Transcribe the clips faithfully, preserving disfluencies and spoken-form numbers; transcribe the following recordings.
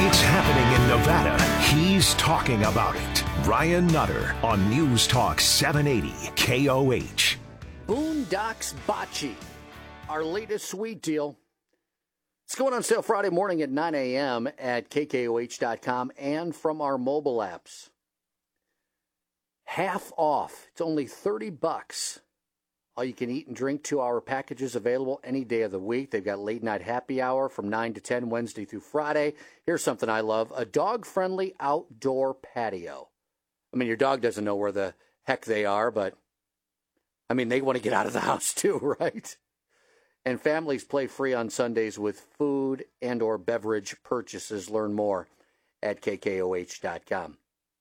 It's happening in Nevada. He's talking about it. Ryan Nutter on News Talk seven eighty K O H. Boondocks Bocce, our latest sweet deal. It's going on sale Friday morning at nine a.m. at K K O H dot com and from our mobile apps. Half off. It's only thirty bucks. All you can eat and drink two-hour packages available any day of the week. They've got late-night happy hour from nine to ten Wednesday through Friday. Here's something I love, a dog-friendly outdoor patio. I mean, your dog doesn't know where the heck they are, but, I mean, they want to get out of the house too, right? And families play free on Sundays with food and or beverage purchases. Learn more at K K O H dot com.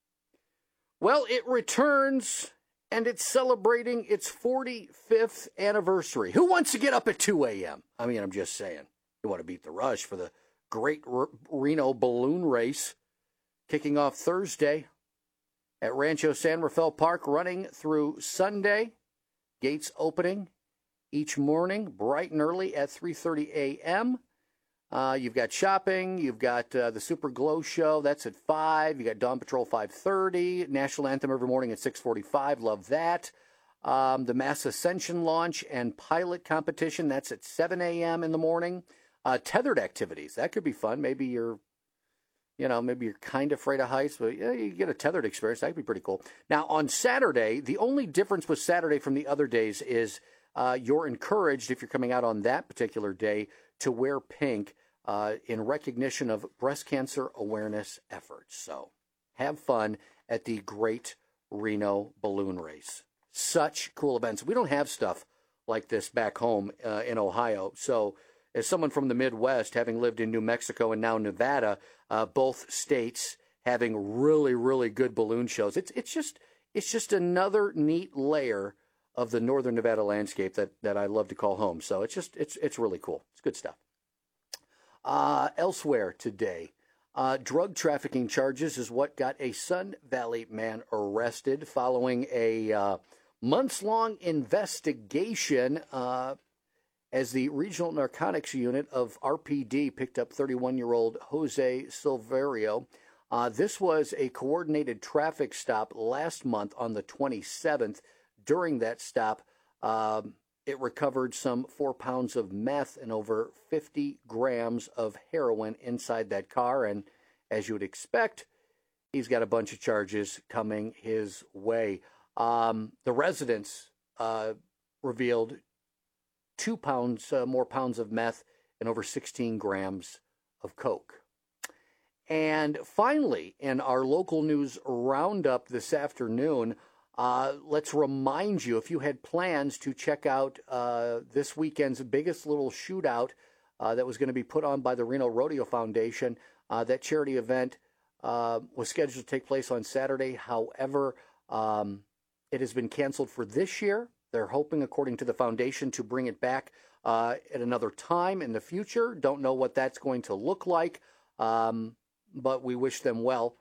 Well, it returns, and it's celebrating its forty-fifth anniversary. Who wants to get up at two a.m.? I mean, I'm just saying. You want to beat the rush for the Great R- Reno Balloon Race, kicking off Thursday at Rancho San Rafael Park, running through Sunday. Gates opening each morning, bright and early at three thirty a.m. Uh, you've got shopping. You've got uh, the Super Glow Show. That's at five. You got Dawn Patrol five thirty. National Anthem every morning at six forty-five. Love that. Um, the Mass Ascension launch and pilot competition. That's at seven a.m. in the morning. Uh, tethered activities. That could be fun. Maybe you're, you know, maybe you're kind of afraid of heights, but yeah, you get a tethered experience. That could be pretty cool. Now, on Saturday, the only difference with Saturday from the other days is uh, you're encouraged, if you're coming out on that particular day, to wear pink uh, in recognition of breast cancer awareness efforts. So have fun at the Great Reno Balloon Race. Such cool events. We don't have stuff like this back home uh, in Ohio. So as someone from the Midwest, having lived in New Mexico and now Nevada, uh, both states having really, really good balloon shows, it's it's just it's just another neat layer of the northern Nevada landscape that, that I love to call home. So it's just it's it's really cool. It's good stuff. Uh, elsewhere today, uh, drug trafficking charges is what got a Sun Valley man arrested following a uh, months-long investigation. Uh, As the Regional Narcotics Unit of R P D picked up thirty-one-year-old Jose Silverio. Uh, this was a coordinated traffic stop last month on the twenty-seventh. During that stop, um, it recovered some four pounds of meth and over fifty grams of heroin inside that car. And as you would expect, he's got a bunch of charges coming his way. Um, the residents uh, revealed two pounds, uh, more pounds of meth and over sixteen grams of coke. And finally, in our local news roundup this afternoon, uh, let's remind you, if you had plans to check out uh, this weekend's biggest little shootout uh, that was going to be put on by the Reno Rodeo Foundation, uh, that charity event uh, was scheduled to take place on Saturday. However, um, it has been canceled for this year. They're hoping, according to the foundation, to bring it back uh, at another time in the future. Don't know what that's going to look like, um, but we wish them well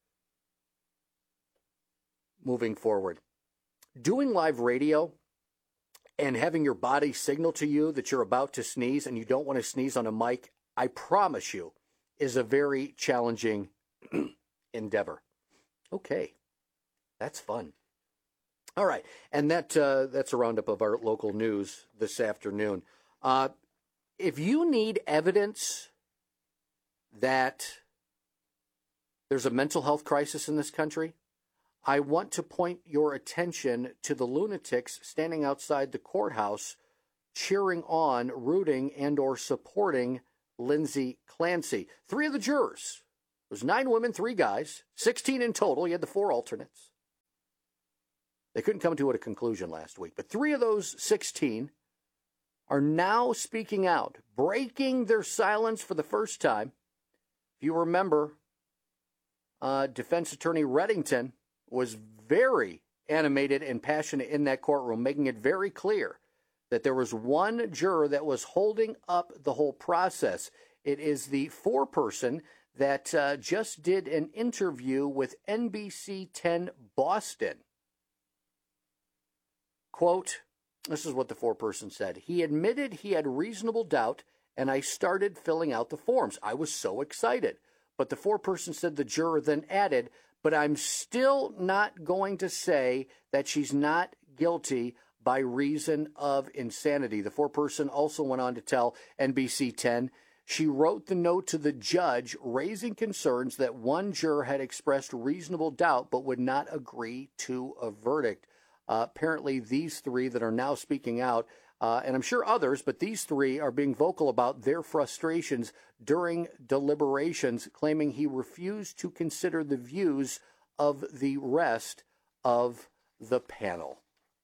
moving forward. Doing live radio and having your body signal to you that you're about to sneeze and you don't want to sneeze on a mic, I promise you, is a very challenging endeavor. Okay, that's fun. All right, and that uh, that's a roundup of our local news this afternoon. Uh, if you need evidence that there's a mental health crisis in this country, I want to point your attention to the lunatics standing outside the courthouse cheering on, rooting, and or supporting Lindsay Clancy. Three of the jurors, it was nine women, three guys, sixteen in total. You had the four alternates. They couldn't come to a conclusion last week, but three of those sixteen are now speaking out, breaking their silence for the first time. If you remember, uh, defense attorney Reddington was very animated and passionate in that courtroom, making it very clear that there was one juror that was holding up the whole process. It is the foreperson that uh, just did an interview with N B C ten Boston. Quote, this is what the foreperson said. He admitted he had reasonable doubt, and I started filling out the forms. I was so excited. But the foreperson said the juror then added, but I'm still not going to say that she's not guilty by reason of insanity. The foreperson also went on to tell N B C ten she wrote the note to the judge raising concerns that one juror had expressed reasonable doubt but would not agree to a verdict. Uh, apparently, these three that are now speaking out, uh, and I'm sure others, but these three are being vocal about their frustrations during deliberations, claiming he refused to consider the views of the rest of the panel.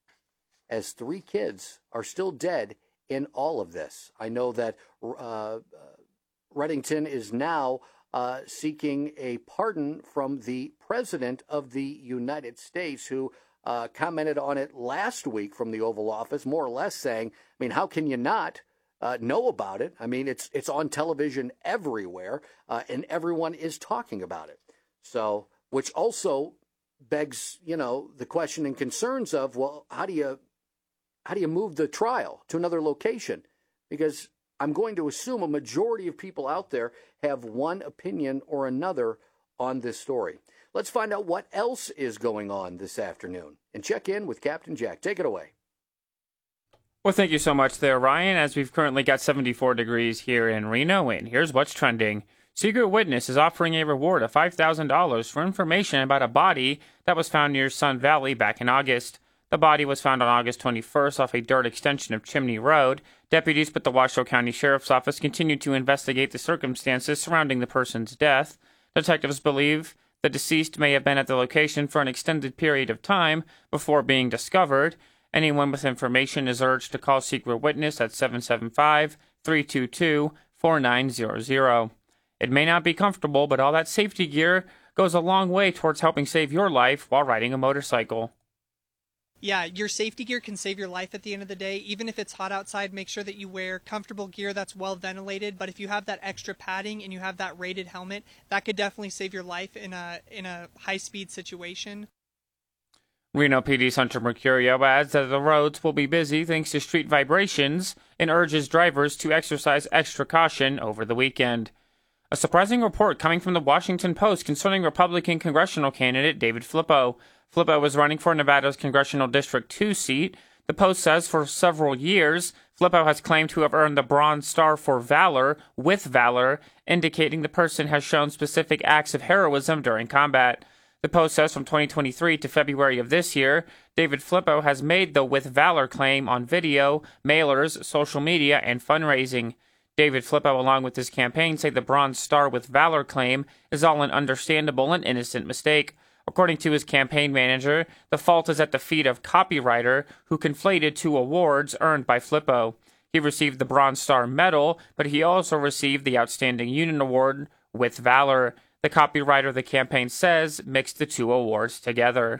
As three kids are still dead in all of this. I know that uh, Reddington is now uh, seeking a pardon from the President of the United States, who uh, commented on it last week from the Oval Office, more or less saying, I mean, how can you not uh, know about it? I mean, it's it's on television everywhere, uh, and everyone is talking about it. So, which also begs, you know, the question and concerns of, well, how do you how do you move the trial to another location? Because I'm going to assume a majority of people out there have one opinion or another on this story. Let's find out what else is going on this afternoon and check in with Captain Jack. Take it away. Well, thank you so much there, Ryan, as we've currently got seventy-four degrees here in Reno, and here's what's trending. Secret Witness is offering a reward of five thousand dollars for information about a body that was found near Sun Valley back in August. The body was found on August twenty-first off a dirt extension of Chimney Road. Deputies with the Washoe County Sheriff's Office continue to investigate the circumstances surrounding the person's death. Detectives believe the deceased may have been at the location for an extended period of time before being discovered. Anyone with information is urged to call Secret Witness at seven seven five, three two two, four nine zero zero. It may not be comfortable, but all that safety gear goes a long way towards helping save your life while riding a motorcycle. Yeah, your safety gear can save your life at the end of the day. Even if it's hot outside, make sure that you wear comfortable gear that's well ventilated. But if you have that extra padding and you have that rated helmet, that could definitely save your life in a in a high-speed situation. Reno P D's Hunter Mercurio adds that the roads will be busy thanks to street vibrations and urges drivers to exercise extra caution over the weekend. A surprising report coming from the Washington Post concerning Republican congressional candidate David Flippo. Flippo was running for Nevada's Congressional District two seat. The Post says for several years, Flippo has claimed to have earned the Bronze Star for Valor with Valor, indicating the person has shown specific acts of heroism during combat. The Post says from twenty twenty-three to February of this year, David Flippo has made the With Valor claim on video, mailers, social media, and fundraising. David Flippo, along with his campaign, say the Bronze Star with Valor claim is all an understandable and innocent mistake. According to his campaign manager, the fault is at the feet of copywriter who conflated two awards earned by Flippo. He received the Bronze Star Medal, but he also received the Outstanding Union Award with Valor. The copywriter, the campaign says, mixed the two awards together.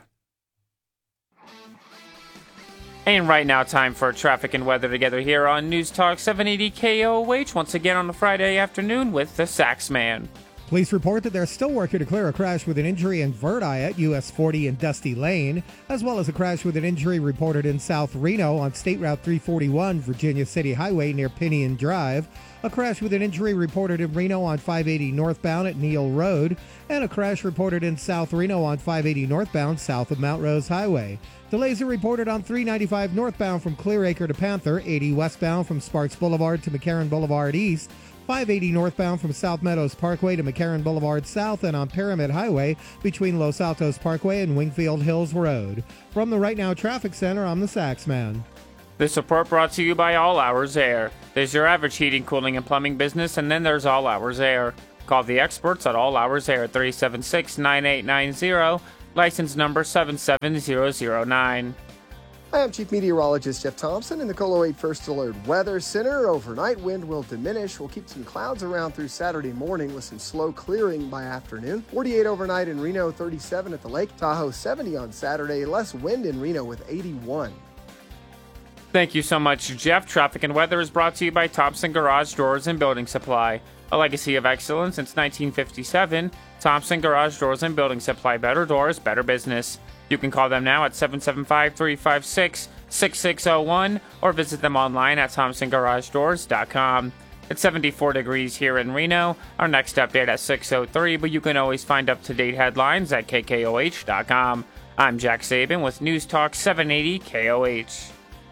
And right now, time for traffic and weather together here on News Talk seven eighty K O H, once again on a Friday afternoon with the Saxman. Police report that they're still working to clear a crash with an injury in Verdi at U S forty and Dusty Lane, as well as a crash with an injury reported in South Reno on State Route three forty-one, Virginia City Highway near Pinion Drive, a crash with an injury reported in Reno on five eighty northbound at Neal Road, and a crash reported in South Reno on five eighty northbound south of Mount Rose Highway. Delays are reported on three ninety-five northbound from Clearacre to Panther, eighty westbound from Sparks Boulevard to McCarran Boulevard East, five eighty northbound from South Meadows Parkway to McCarran Boulevard South, and on Pyramid Highway between Los Altos Parkway and Wingfield Hills Road. From the Right Now Traffic Center, I'm the Saxman. This report brought to you by All Hours Air. There's your average heating, cooling, and plumbing business, and then there's All Hours Air. Call the experts at All Hours Air at three seven six, nine eight nine zero, license number seven seven zero zero nine. Hi, I'm Chief Meteorologist Jeff Thompson in the Colo eight First Alert Weather Center. Overnight wind will diminish. We'll keep some clouds around through Saturday morning with some slow clearing by afternoon. forty-eight overnight in Reno, thirty-seven at the lake. Tahoe seventy on Saturday. Less wind in Reno with eighty-one. Thank you so much, Jeff. Traffic and weather is brought to you by Thompson Garage Doors and Building Supply. A legacy of excellence since nineteen fifty-seven, Thompson Garage Doors and Building Supply. Better doors, better business. You can call them now at seven seven five, three five six, six six zero one or visit them online at thompson garage doors dot com. It's seventy-four degrees here in Reno. Our next update at six oh three, but you can always find up-to-date headlines at K K O H dot com. I'm Jack Saban with News Talk seven eighty K O H.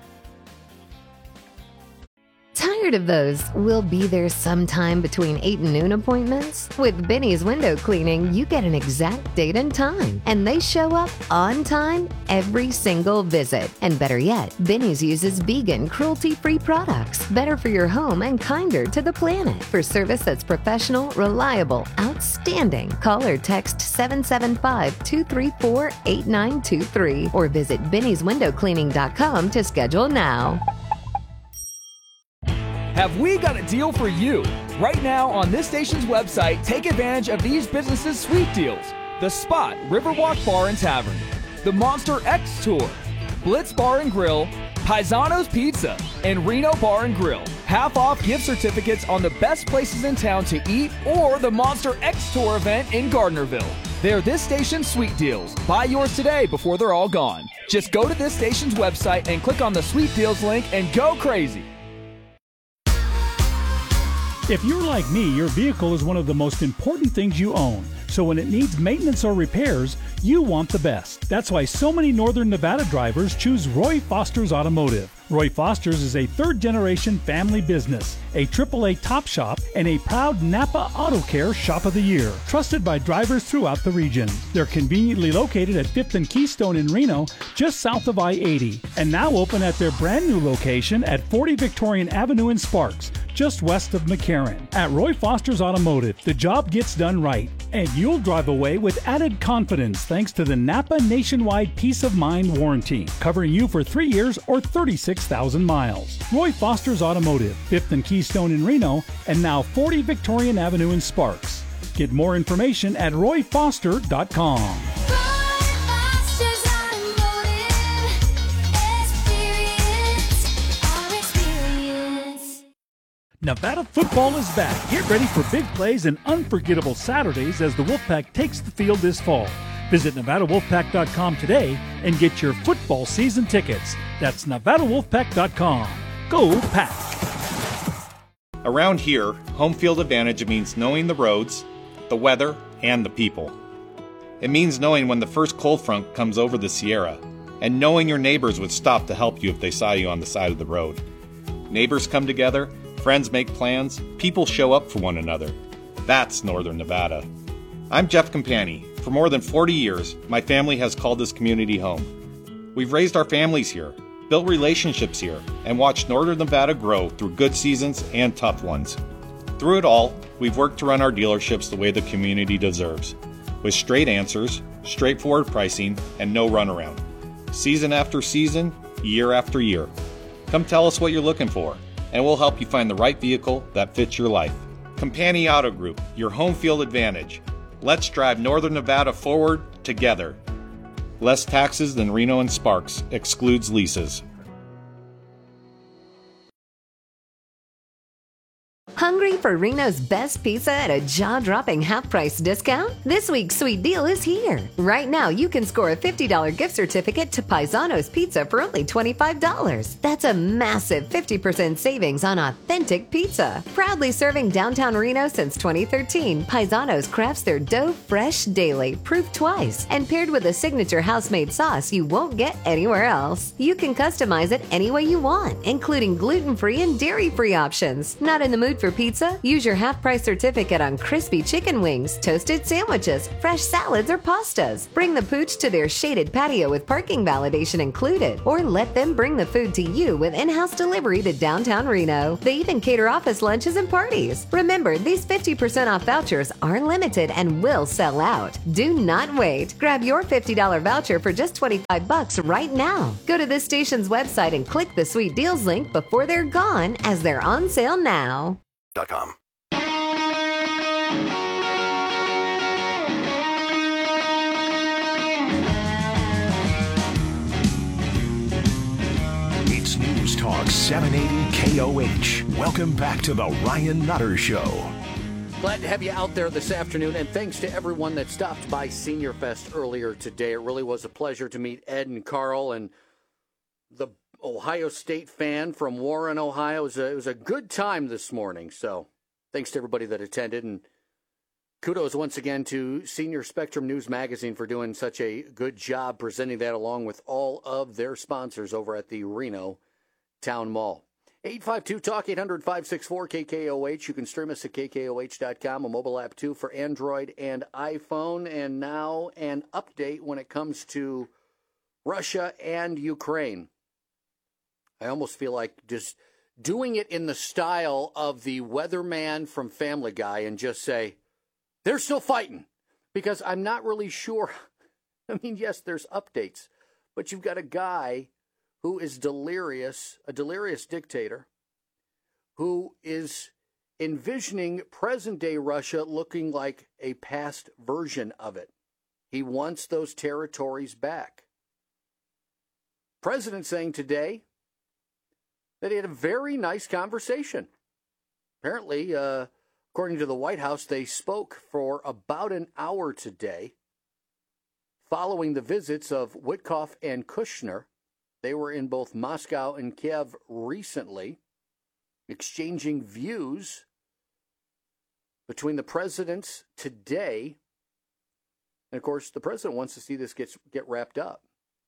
Tired of those "we'll be there sometime between eight and noon" appointments? With Benny's Window Cleaning, you get an exact date and time, and they show up on time every single visit. And better yet, Benny's uses vegan, cruelty-free products, better for your home and kinder to the planet. For service that's professional, reliable, outstanding, call or text seven seven five, two three four, eight nine two three or visit Benny's Window Cleaning dot com to schedule now. Have we got a deal for you? Right now on this station's website, take advantage of these businesses' sweet deals. The Spot Riverwalk Bar and Tavern, the Monster X Tour, Blitz Bar and Grill, Paisano's Pizza, and Reno Bar and Grill. Half off gift certificates on the best places in town to eat or the Monster X Tour event in Gardnerville. They're this station's sweet deals. Buy yours today before they're all gone. Just go to this station's website and click on the sweet deals link and go crazy. If you're like me, your vehicle is one of the most important things you own. So when it needs maintenance or repairs, you want the best. That's why so many Northern Nevada drivers choose Roy Foster's Automotive. Roy Foster's is a third-generation family business, a triple A top shop, and a proud Napa Auto Care Shop of the Year, trusted by drivers throughout the region. They're conveniently located at fifth and Keystone in Reno, just south of I eighty, and now open at their brand new location at forty Victorian Avenue in Sparks, just west of McCarran. At Roy Foster's Automotive, the job gets done right, and you'll drive away with added confidence thanks to the Napa Nationwide Peace of Mind Warranty, covering you for three years or thirty-six thousand miles. Roy Foster's Automotive, fifth and Keystone in Reno, and now forty Victorian Avenue in Sparks. Get more information at roy foster dot com. Nevada football is back. Get ready for big plays and unforgettable Saturdays as the Wolfpack takes the field this fall. Visit Nevada Wolfpack dot com today and get your football season tickets. That's Nevada Wolfpack dot com. Go Pack! Around here, home field advantage means knowing the roads, the weather, and the people. It means knowing when the first cold front comes over the Sierra, and knowing your neighbors would stop to help you if they saw you on the side of the road. Neighbors come together, friends make plans, people show up for one another. That's Northern Nevada. I'm Jeff Campani. For more than forty years, my family has called this community home. We've raised our families here, built relationships here, and watched Northern Nevada grow through good seasons and tough ones. Through it all, we've worked to run our dealerships the way the community deserves, with straight answers, straightforward pricing, and no runaround. Season after season, year after year. Come tell us what you're looking for, and we'll help you find the right vehicle that fits your life. Campani Auto Group, your home field advantage. Let's drive Northern Nevada forward together. Less taxes than Reno and Sparks. Excludes leases. Hungry for Reno's best pizza at a jaw-dropping half-price discount? This week's sweet deal is here. Right now, you can score a fifty dollars gift certificate to Paisano's Pizza for only twenty-five dollars. That's a massive fifty percent savings on authentic pizza. Proudly serving downtown Reno since twenty thirteen, Paisano's crafts their dough fresh daily, proof twice, and paired with a signature house-made sauce you won't get anywhere else. You can customize it any way you want, including gluten-free and dairy-free options. Not in the mood for pizza? Use your half-price certificate on crispy chicken wings, toasted sandwiches, fresh salads, or pastas. Bring the pooch to their shaded patio with parking validation included, or let them bring the food to you with in-house delivery to downtown Reno. They even cater office lunches and parties. Remember, these fifty percent off vouchers are limited and will sell out. Do not wait. Grab your fifty dollars voucher for just twenty-five bucks right now. Go to this station's website and click the Sweet Deals link before they're gone, as they're on sale now. .com. It's News Talk seven eighty K O H. Welcome back to the Ryan Nutter Show. Glad to have you out there this afternoon, and thanks to everyone that stopped by Senior Fest earlier today. It really was a pleasure to meet Ed and Carl and the Ohio State fan from Warren, Ohio. It was a, it was a good time this morning. So thanks to everybody that attended. And kudos once again to Senior Spectrum News Magazine for doing such a good job presenting that along with all of their sponsors over at the Reno Town Mall. eight five two talk, eight hundred, five six four, K K O H. You can stream us at K K O H dot com, a mobile app too for Android and iPhone. And now an update when it comes to Russia and Ukraine. I almost feel like just doing it in the style of the weatherman from Family Guy and just say, they're still fighting. Because I'm not really sure. I mean, yes, there's updates. But you've got a guy who is delirious, a delirious dictator, who is envisioning present-day Russia looking like a past version of it. He wants those territories back. President saying today that he had a very nice conversation. Apparently, uh, according to the White House, they spoke for about an hour today following the visits of Witkoff and Kushner. They were in both Moscow and Kiev recently, exchanging views between the presidents today. And, of course, the president wants to see this get, get wrapped up.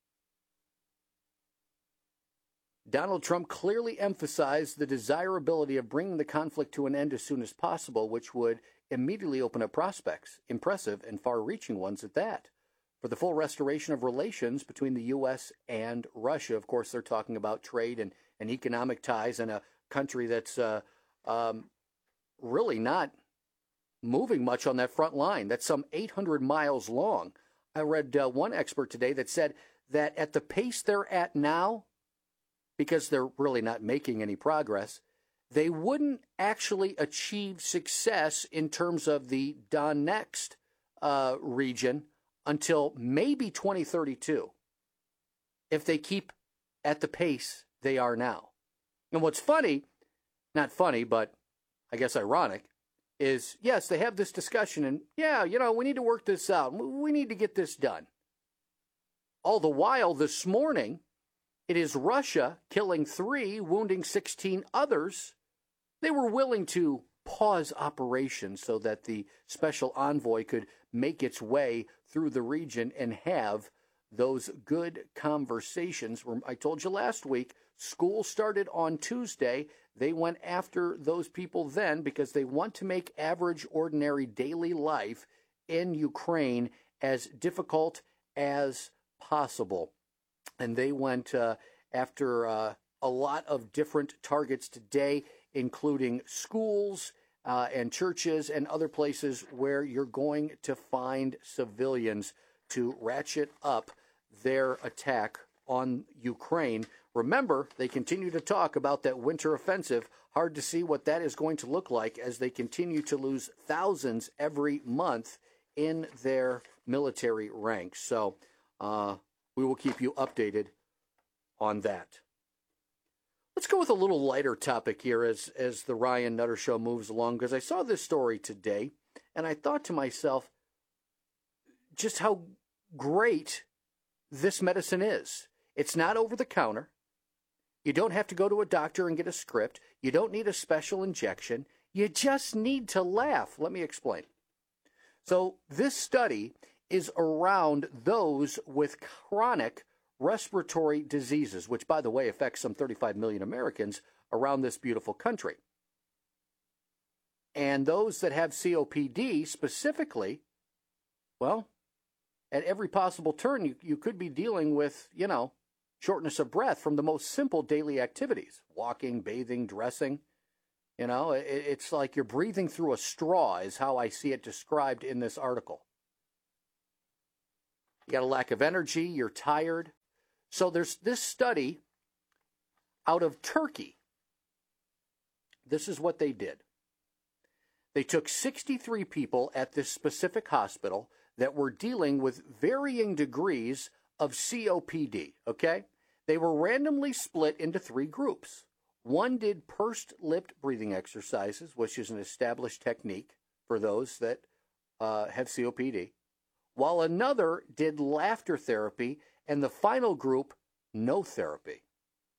Donald Trump clearly emphasized the desirability of bringing the conflict to an end as soon as possible, which would immediately open up prospects, impressive and far-reaching ones at that, for the full restoration of relations between the U S and Russia. Of course, they're talking about trade and, and economic ties in a country that's uh, um, really not moving much on that front line. That's some eight hundred miles long. I read uh, one expert today that said that at the pace they're at now, because they're really not making any progress, they wouldn't actually achieve success in terms of the Donetsk uh, region until maybe twenty thirty-two, if they keep at the pace they are now. And what's funny, not funny, but I guess ironic, is, yes, they have this discussion, and, yeah, you know, we need to work this out. We need to get this done. All the while, this morning, it is Russia killing three, wounding sixteen others. They were willing to pause operations so that the special envoy could make its way through the region and have those good conversations. I told you last week, school started on Tuesday. They went after those people then because they want to make average, ordinary daily life in Ukraine as difficult as possible. And they went uh, after uh, a lot of different targets today, including schools uh, and churches and other places where you're going to find civilians to ratchet up their attack on Ukraine. Remember, they continue to talk about that winter offensive. Hard to see what that is going to look like as they continue to lose thousands every month in their military ranks. So, uh, we will keep you updated on that. Let's go with a little lighter topic here as, as the Ryan Nutter Show moves along, because I saw this story today, and I thought to myself just how great this medicine is. It's not over the counter. You don't have to go to a doctor and get a script. You don't need a special injection. You just need to laugh. Let me explain. So this study is around those with chronic respiratory diseases, which, by the way, affects some thirty-five million Americans around this beautiful country. And those that have C O P D specifically, well, at every possible turn, you, you could be dealing with, you know, shortness of breath from the most simple daily activities, walking, bathing, dressing. You know, it, it's like you're breathing through a straw is how I see it described in this article. You got a lack of energy, you're tired. So there's this study out of Turkey. This is what they did. They took sixty-three people at this specific hospital that were dealing with varying degrees of C O P D, okay? They were randomly split into three groups. One did pursed-lipped breathing exercises, which is an established technique for those that uh, have C O P D, while another did laughter therapy, and the final group, no therapy.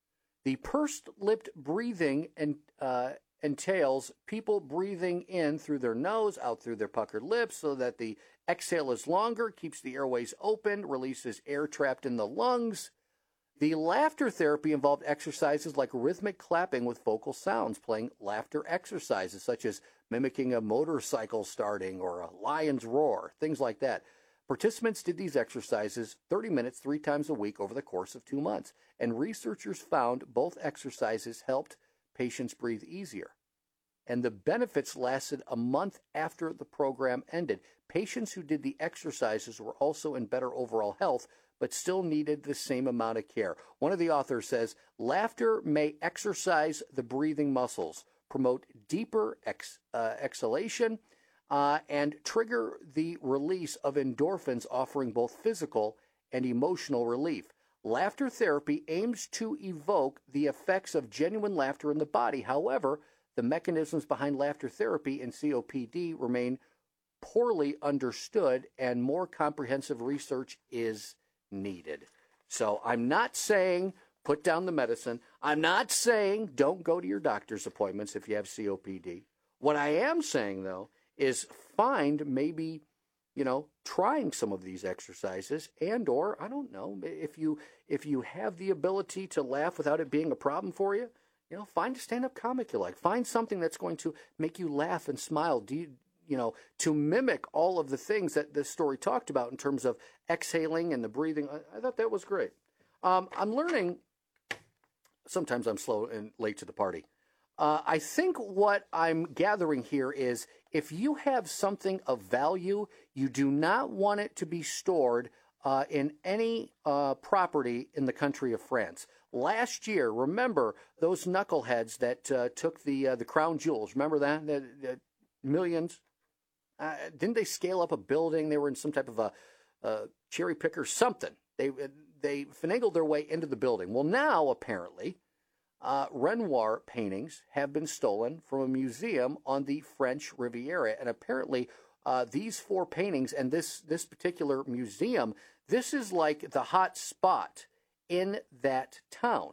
The pursed-lipped breathing and uh, entails people breathing in through their nose, out through their puckered lips, so that the exhale is longer, keeps the airways open, releases air trapped in the lungs. The laughter therapy involved exercises like rhythmic clapping with vocal sounds, playing laughter exercises such as mimicking a motorcycle starting or a lion's roar, things like that. Participants did these exercises thirty minutes three times a week over the course of two months, and researchers found both exercises helped patients breathe easier. And the benefits lasted a month after the program ended. Patients who did the exercises were also in better overall health, but still needed the same amount of care. One of the authors says, laughter may exercise the breathing muscles, promote deeper ex, uh, exhalation, uh, and trigger the release of endorphins, offering both physical and emotional relief. Laughter therapy aims to evoke the effects of genuine laughter in the body. However, the mechanisms behind laughter therapy in C O P D remain poorly understood, and more comprehensive research is needed. So I'm not saying put down the medicine. I'm not saying don't go to your doctor's appointments if you have C O P D. What I am saying, though, is find maybe, you know, trying some of these exercises, and or, I don't know, if you if you have the ability to laugh without it being a problem for you, you know, find a stand-up comic you like. Find something that's going to make you laugh and smile. Do you, you know, to mimic all of the things that this story talked about in terms of exhaling and the breathing. I, I thought that was great. Um, I'm learning, sometimes I'm slow and late to the party. Uh, I think what I'm gathering here is if you have something of value, you do not want it to be stored uh, in any uh, property in the country of France. Last year, remember those knuckleheads that uh, took the uh, the crown jewels? Remember that? The, the millions? Uh, didn't they scale up a building? They were in some type of a, a cherry picker, something. They they finagled their way into the building. Well, now apparently, uh, Renoir paintings have been stolen from a museum on the French Riviera, and apparently uh, these four paintings and this this particular museum, this is like the hot spot in that town.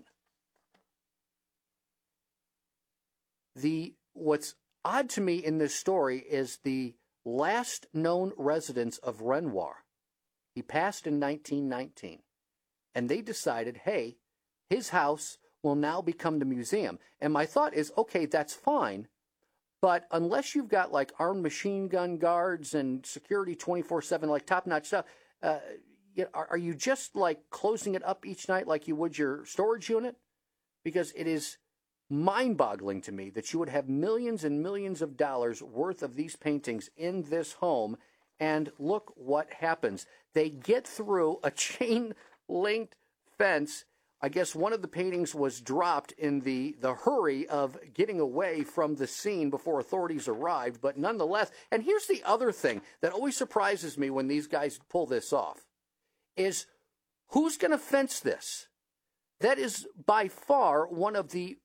The what's odd to me in this story is the last known residence of Renoir. He passed in nineteen nineteen, and they decided, hey, his house will now become the museum. And my thought is, okay, that's fine, but unless you've got like armed machine gun guards and security twenty-four seven, like top-notch stuff, uh, are, are you just like closing it up each night like you would your storage unit? Because it is mind-boggling to me that you would have millions and millions of dollars worth of these paintings in this home, and look what happens. They get through a chain-linked fence. I guess one of the paintings was dropped in the, the hurry of getting away from the scene before authorities arrived, but nonetheless, and here's the other thing that always surprises me when these guys pull this off, is who's going to fence this? That is by far one of the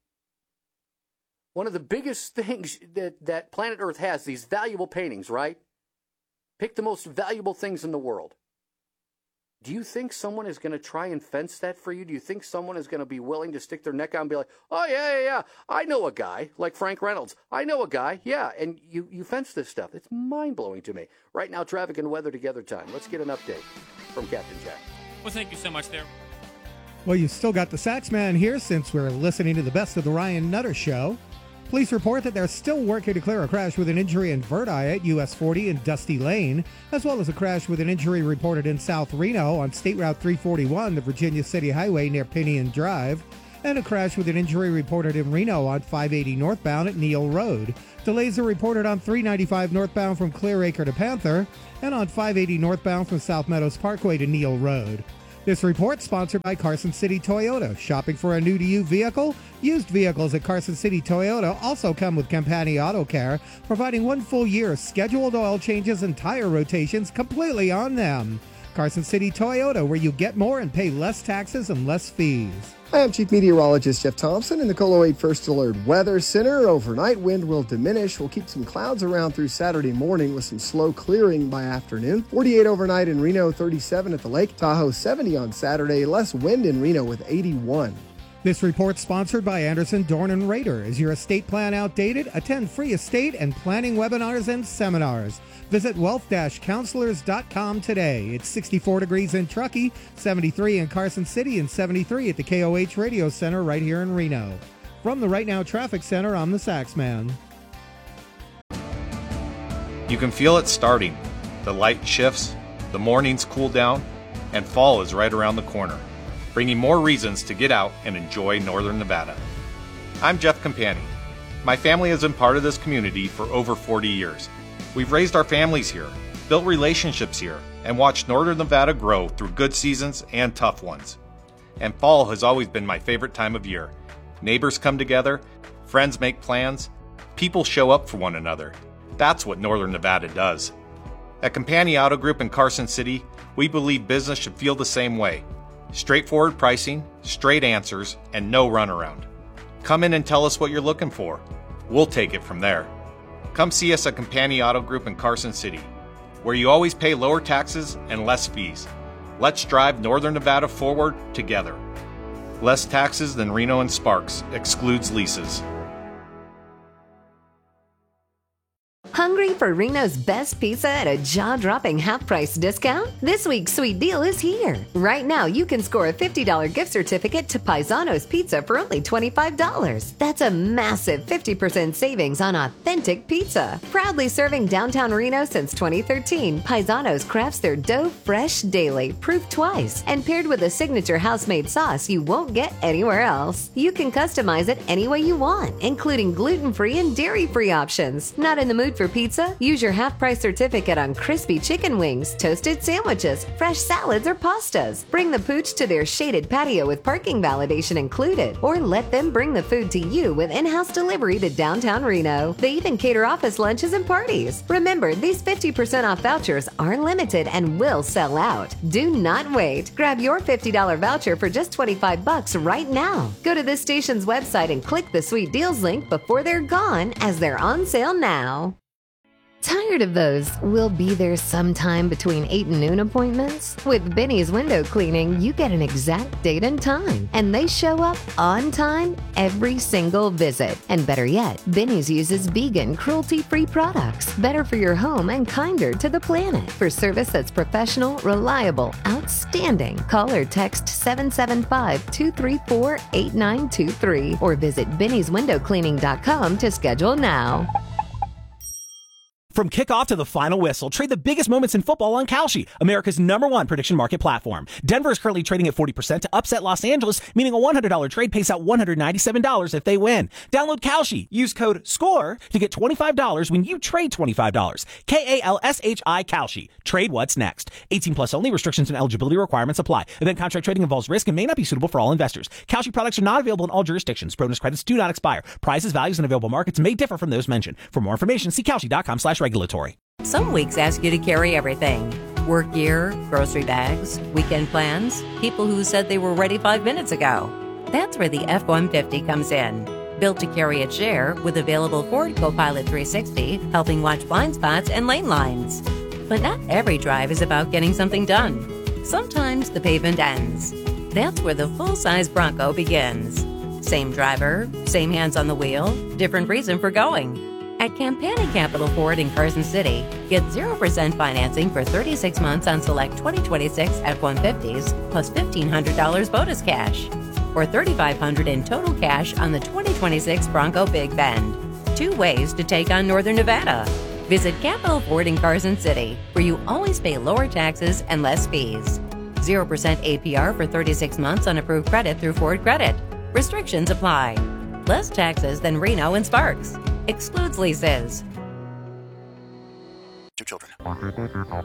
One of the biggest things that, that planet Earth has, these valuable paintings, right? Pick the most valuable things in the world. Do you think someone is going to try and fence that for you? Do you think someone is going to be willing to stick their neck out and be like, oh, yeah, yeah, yeah, I know a guy, like Frank Reynolds. I know a guy, yeah, and you, you fence this stuff. It's mind-blowing to me. Right now, traffic and weather together time. Let's get an update from Captain Jack. Well, thank you so much there. Well, you still got the Saxman here since we're listening to the best of the Ryan Nutter Show. Police report that they're still working to clear a crash with an injury in Verdi at U S forty and Dusty Lane, as well as a crash with an injury reported in South Reno on State Route three forty-one, the Virginia City Highway near Pinion Drive, and a crash with an injury reported in Reno on five eighty northbound at Neal Road. Delays are reported on three ninety-five northbound from Clear Acre to Panther, and on five eighty northbound from South Meadows Parkway to Neal Road. This report sponsored by Carson City Toyota. Shopping for a new-to-you vehicle? Used vehicles at Carson City Toyota also come with Campani Auto Care, providing one full year of scheduled oil changes and tire rotations completely on them. Carson City Toyota, where you get more and pay less taxes and less fees. Hi, I'm Chief Meteorologist Jeff Thompson in the Colo eight First Alert Weather Center. Overnight wind will diminish. We'll keep some clouds around through Saturday morning with some slow clearing by afternoon. forty-eight overnight in Reno, thirty-seven at the lake. Tahoe, seventy on Saturday. Less wind in Reno with eighty-one. This report sponsored by Anderson, Dorn and Rader. Is your estate plan outdated? Attend free estate and planning webinars and seminars. Visit wealth dash counselors dot com today. It's sixty-four degrees in Truckee, seventy-three in Carson City, and seventy-three at the K O H Radio Center right here in Reno. From the Right Now Traffic Center, I'm the Saxman. You can feel it starting. The light shifts, the mornings cool down, and fall is right around the corner, bringing more reasons to get out and enjoy Northern Nevada. I'm Jeff Campani. My family has been part of this community for over forty years. We've raised our families here, built relationships here, and watched Northern Nevada grow through good seasons and tough ones. And fall has always been my favorite time of year. Neighbors come together, friends make plans, people show up for one another. That's what Northern Nevada does. At Campani Auto Group in Carson City, we believe business should feel the same way. Straightforward pricing, straight answers, and no runaround. Come in and tell us what you're looking for. We'll take it from there. Come see us at Campani Auto Group in Carson City, where you always pay lower taxes and less fees. Let's drive Northern Nevada forward together. Less taxes than Reno and Sparks, excludes leases. Hungry for Reno's best pizza at a jaw-dropping half-price discount? This week's sweet deal is here. Right now, you can score a fifty dollars gift certificate to Paisano's Pizza for only twenty-five dollars. That's a massive fifty percent savings on authentic pizza. Proudly serving downtown Reno since twenty thirteen, Paisano's crafts their dough fresh daily, proof twice, and paired with a signature house-made sauce you won't get anywhere else. You can customize it any way you want, including gluten-free and dairy-free options. Not in the mood for pizza? Use your half-price certificate on crispy chicken wings, toasted sandwiches, fresh salads, or pastas. Bring the pooch to their shaded patio with parking validation included, or let them bring the food to you with in-house delivery to downtown Reno. They even cater office lunches and parties. Remember, these fifty percent off vouchers are limited and will sell out. Do not wait. Grab your fifty dollars voucher for just twenty-five bucks right now. Go to this station's website and click the Sweet Deals link before they're gone, as they're on sale now. Tired of those "we'll be there sometime between eight and noon" appointments? With Benny's Window Cleaning, you get an exact date and time, and they show up on time every single visit. And better yet, Benny's uses vegan, cruelty-free products, better for your home and kinder to the planet. For service that's professional, reliable, outstanding, call or text seven seven five, two three four, eight nine two three or visit benny's window cleaning dot com to schedule now. From kickoff to the final whistle, trade the biggest moments in football on Kalshi, America's number one prediction market platform. Denver is currently trading at forty percent to upset Los Angeles, meaning a one hundred dollars trade pays out one hundred ninety-seven dollars if they win. Download Kalshi. Use code SCORE to get twenty-five dollars when you trade twenty-five dollars. K A L S H I Kalshi. Trade what's next. eighteen plus only. Restrictions and eligibility requirements apply. Event contract trading involves risk and may not be suitable for all investors. Kalshi products are not available in all jurisdictions. Bonus credits do not expire. Prices, values, and available markets may differ from those mentioned. For more information, see Kalshi dot com slash regulatory. Some weeks ask you to carry everything. Work gear, grocery bags, weekend plans, people who said they were ready five minutes ago. That's where the F one fifty comes in. Built to carry its share with available Ford Copilot three sixty, helping watch blind spots and lane lines. But not every drive is about getting something done. Sometimes the pavement ends. That's where the full-size Bronco begins. Same driver, same hands on the wheel, different reason for going. At Campani Capital Ford in Carson City, get zero percent financing for thirty-six months on select twenty twenty-six F one fifties plus fifteen hundred dollars bonus cash, or thirty-five hundred dollars in total cash on the twenty twenty-six Bronco Big Bend. Two ways to take on Northern Nevada. Visit Capital Ford in Carson City, where you always pay lower taxes and less fees. zero percent A P R for thirty-six months on approved credit through Ford Credit. Restrictions apply. Less taxes than Reno and Sparks. Excludes leases. Two children.